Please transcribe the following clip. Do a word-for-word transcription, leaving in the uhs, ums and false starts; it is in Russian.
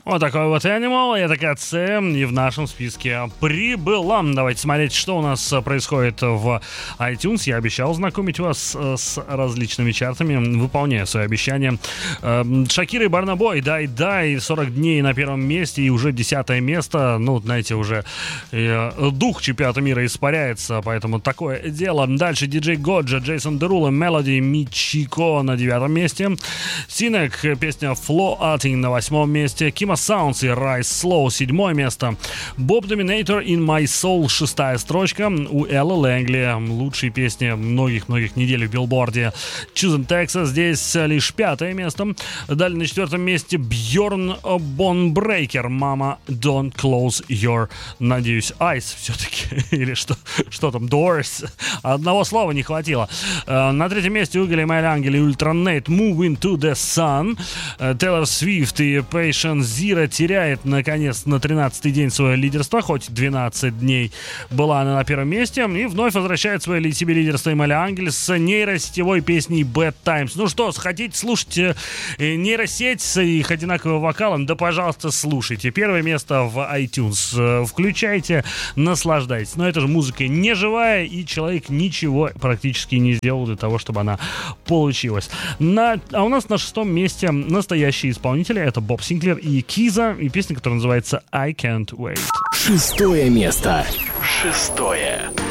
Вот такой вот Animal, это КЦ, и в нашем списке прибыла. Давайте смотреть, что у нас происходит в iTunes. Я обещал знакомить вас с различными чартами, выполняю свои обещания. Шакира и Барна Бой, дай, дай, сорок дней на первом месте и уже десятое место. Ну, знаете, уже дух чемпионата мира испаряется, поэтому такое дело. Дальше диджей Годжа, Джейсон Дерула, Мелоди, Мичико на девятом месте. Синек, песня Floating на восьмом месте. Кима Sounds и Rise Slow седьмое место. Bob Dominator In My Soul шестая строчка. У Эллы Лэнгли лучшие песни многих-многих недель в билборде. Choosing Texas здесь лишь пятое место. Далее на четвертом месте Бьорн Бонбрейкер Mama Don't Close Your, надеюсь, Eyes все-таки. Или что, что там, Doors. Одного слова не хватило. На третьем месте Угли Майль Ангел и Ультранейт Move Into The Sun. Тейлор Свифт и Patient Zero теряет, наконец, на тринадцатый день свое лидерство, хоть двенадцать дней была она на первом месте, и вновь возвращает свое себе лидерство Эмали Ангель с нейросетевой песней Bad Times. Ну что, хотите слушать э, нейросеть с их одинаковым вокалом? Да, пожалуйста, слушайте. Первое место в iTunes. Включайте, наслаждайтесь. Но это же музыка не живая, и человек ничего практически не сделал для того, чтобы она получилась. На... А у нас на шестом месте настоящие исполнители. Это Боб Синклер и Киза, и песня, которая называется I Can't Wait. Шестое место. Шестое.